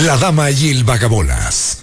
La Dama y el Vagabolas.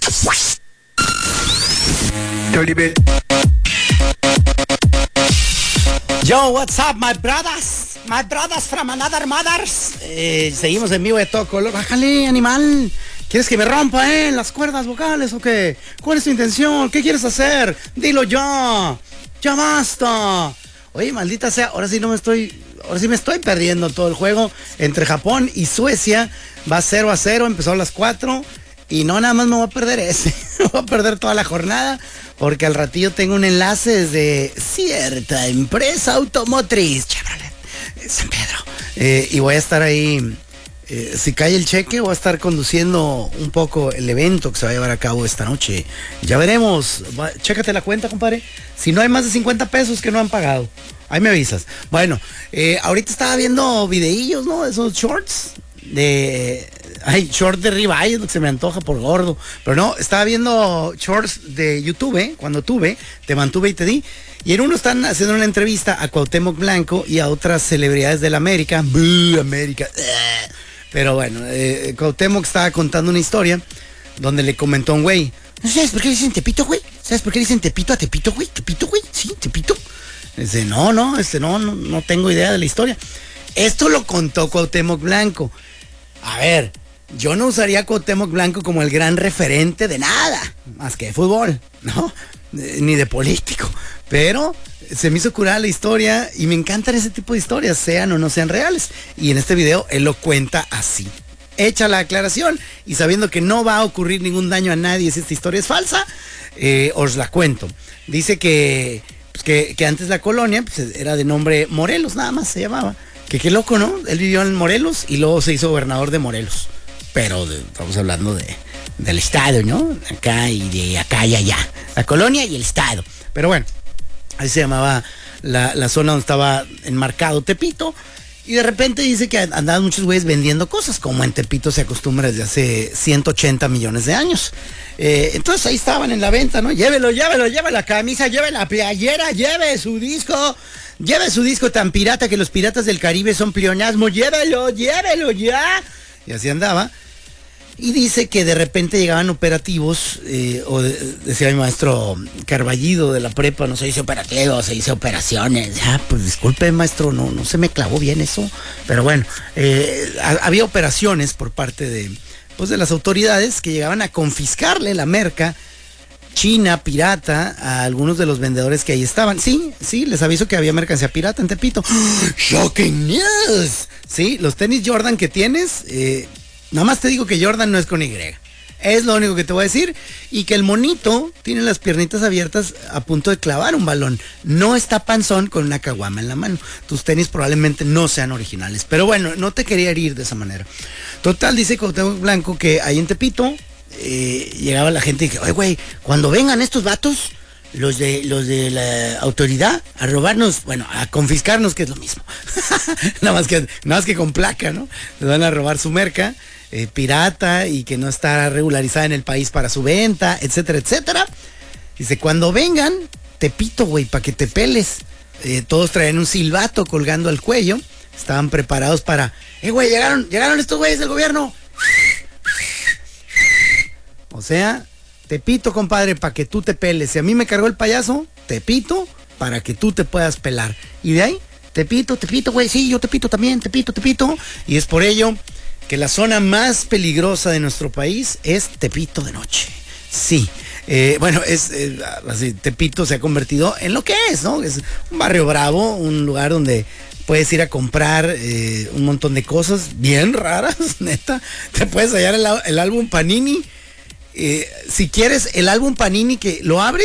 Yo, what's up, my brothers? My brothers from another mothers. Seguimos en vivo de todo color. Bájale, animal. ¿Quieres que me rompa, las cuerdas vocales o qué? ¿Cuál es tu intención? ¿Qué quieres hacer? Dilo ya. Ya basta. Oye, maldita sea, ahora sí me estoy perdiendo todo el juego entre Japón y Suecia. Va 0-0, empezó a las 4. Y no nada más me voy a perder ese. Me voy a perder toda la jornada. Porque al ratillo tengo un enlace desde cierta empresa automotriz, Chevrolet, San Pedro. Y voy a estar ahí, si cae el cheque, voy a estar conduciendo un poco el evento que se va a llevar a cabo esta noche. Ya veremos. Chécate la cuenta, compadre. Si no hay más de 50 pesos que no han pagado, ahí me avisas. Bueno, ahorita estaba viendo videillos, ¿no? Esos shorts short de ribeye es lo que se me antoja por gordo. Pero no, estaba viendo shorts de YouTube, cuando te mantuve y te di. Y en uno están haciendo una entrevista a Cuauhtémoc Blanco y a otras celebridades de la América. América. Pero bueno, Cuauhtémoc estaba contando una historia donde le comentó a un güey: ¿no sabes por qué dicen Tepito, güey? ¿Sabes por qué dicen Tepito a Tepito, güey? ¿Tepito, güey? Sí, Tepito. Dice, no tengo idea de la historia. Esto lo contó Cuauhtémoc Blanco. A ver, yo no usaría a Cuauhtémoc Blanco como el gran referente de nada, más que de fútbol, ¿no? Ni de político. Pero se me hizo curada la historia y me encantan ese tipo de historias, sean o no sean reales. Y en este video él lo cuenta así. Hecha la aclaración y sabiendo que no va a ocurrir ningún daño a nadie si esta historia es falsa, os la cuento. Dice que antes la colonia era de nombre Morelos, nada más se llamaba. Que qué loco, ¿no? Él vivió en Morelos y luego se hizo gobernador de Morelos. Pero estamos hablando del estado, ¿no? Acá y de acá y allá. La colonia y el estado. Pero bueno, ahí se llamaba la zona donde estaba enmarcado Tepito. Y de repente dice que andaban muchos güeyes vendiendo cosas, como en Tepito se acostumbra desde hace 180 millones de años. Entonces ahí estaban en la venta, ¿no? Lleve la camisa, lleve la playera, lleve su disco tan pirata que los piratas del Caribe son pleonasmo, llévelo ya. Y así andaba. Y dice que de repente llegaban operativos, decía mi maestro Carballido de la prepa, no se dice operativos, se dice operaciones. Pues disculpe, maestro, no se me clavó bien eso. Pero bueno, había operaciones por parte de las autoridades que llegaban a confiscarle la merca china, pirata, a algunos de los vendedores que ahí estaban. Sí, les aviso que había mercancía pirata en Tepito. ¡Shocking news! Sí, los tenis Jordan que tienes, nada más te digo que Jordan no es con Y. Es lo único que te voy a decir. Y que el monito tiene las piernitas abiertas a punto de clavar un balón. No está panzón con una caguama en la mano. Tus tenis probablemente no sean originales. Pero bueno, no te quería herir de esa manera. Total, dice Cuauhtémoc Blanco que ahí en Tepito llegaba la gente y dije, oye, güey, cuando vengan estos vatos, los de la autoridad, a robarnos, bueno, a confiscarnos, que es lo mismo. nada más que con placa, ¿no? Les van a robar su merca pirata y que no está regularizada en el país para su venta, etcétera, etcétera. Dice, cuando vengan, Tepito, güey, para que te peles. Todos traen un silbato colgando al cuello. Estaban preparados para, güey, llegaron estos güeyes del gobierno. O sea, Tepito, compadre, para que tú te peles. Si a mí me cargó el payaso, Tepito, para que tú te puedas pelar. Y de ahí, Tepito, güey, sí, yo Tepito también, Tepito. Y es por ello que la zona más peligrosa de nuestro país es Tepito de noche. Sí, bueno, así, Tepito se ha convertido en lo que es, ¿no? Es un barrio bravo, un lugar donde puedes ir a comprar un montón de cosas bien raras, neta. Te puedes hallar el álbum Panini. Si quieres el álbum Panini que lo abres